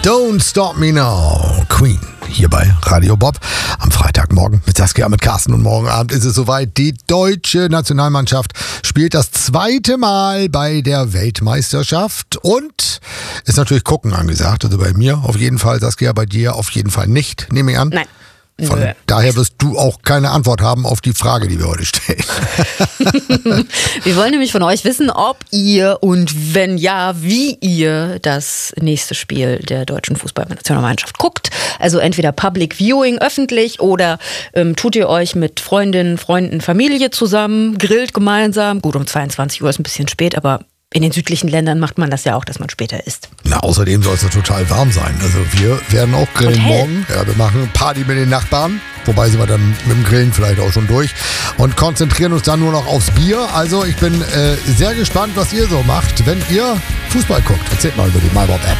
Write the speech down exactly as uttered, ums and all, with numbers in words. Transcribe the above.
Don't Stop Me Now, Queen, hier bei Radio Bob. Am Freitagmorgen mit Saskia, mit Carsten und morgen Abend ist es soweit. Die deutsche Nationalmannschaft spielt das zweite Mal bei der Weltmeisterschaft und ist natürlich gucken angesagt. Also bei mir auf jeden Fall, Saskia, bei dir auf jeden Fall nicht, nehme ich an. Nein. Von Nö. daher wirst du auch keine Antwort haben auf die Frage, die wir heute stellen. Wir wollen nämlich von euch wissen, ob ihr und wenn ja, wie ihr das nächste Spiel der deutschen Fußballnationalmannschaft guckt. Also entweder Public Viewing, öffentlich, oder ähm, tut ihr euch mit Freundinnen, Freunden, Familie zusammen, grillt gemeinsam. Gut, um zweiundzwanzig Uhr ist ein bisschen spät, aber in den südlichen Ländern macht man das ja auch, dass man später isst. Na, außerdem soll es ja total warm sein. Also wir werden auch grillen Und hell. morgen. Ja, wir machen Party mit den Nachbarn. Wobei sind wir dann mit dem Grillen vielleicht auch schon durch. Und konzentrieren uns dann nur noch aufs Bier. Also ich bin äh, sehr gespannt, was ihr so macht, wenn ihr Fußball guckt. Erzählt mal über die MyBob-App.